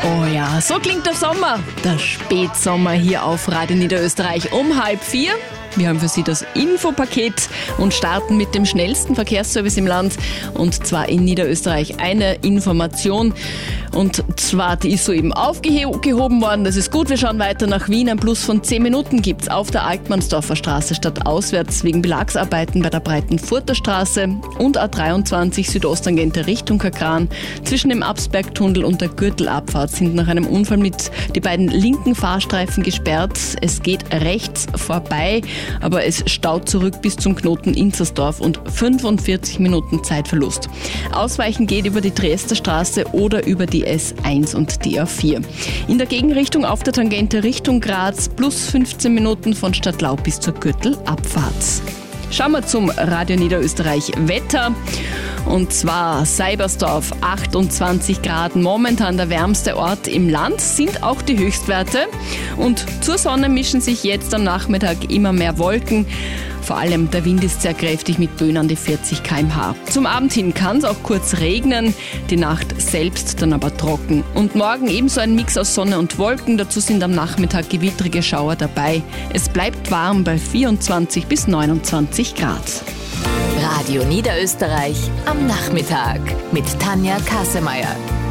Oh ja, so klingt der Sommer, der Spätsommer hier auf Radio Niederösterreich um 3:30. Wir haben für Sie das Infopaket und starten mit dem schnellsten Verkehrsservice im Land, und zwar in Niederösterreich. Eine Information, und zwar die ist soeben aufgehoben worden. Das ist gut, wir schauen weiter nach Wien. Ein Plus von 10 Minuten gibt's auf der Altmannsdorfer Straße stadtauswärts wegen Belagsarbeiten bei der Breitenfurter Straße und A23 Südosttangente Richtung Kakran. Zwischen dem Absbergtunnel und der Gürtelabfahrt sind nach einem Unfall mit die beiden linken Fahrstreifen gesperrt. Es geht rechts vorbei, aber es staut zurück bis zum Knoten Inzersdorf und 45 Minuten Zeitverlust. Ausweichen geht über die Triester Straße oder über die S1 und die A4. In der Gegenrichtung auf der Tangente Richtung Graz plus 15 Minuten von Stadtlau bis zur Gürtelabfahrt. Schauen wir zum Radio Niederösterreich Wetter. Und zwar Seibersdorf 28 Grad, momentan der wärmste Ort im Land, sind auch die Höchstwerte. Und zur Sonne mischen sich jetzt am Nachmittag immer mehr Wolken. Vor allem der Wind ist sehr kräftig mit Böen an die 40 km/h. Zum Abend hin kann es auch kurz regnen, die Nacht selbst dann aber trocken. Und morgen ebenso ein Mix aus Sonne und Wolken, dazu sind am Nachmittag gewittrige Schauer dabei. Es bleibt warm bei 24 bis 29 Grad. Radio Niederösterreich am Nachmittag mit Tanja Kassemeyer.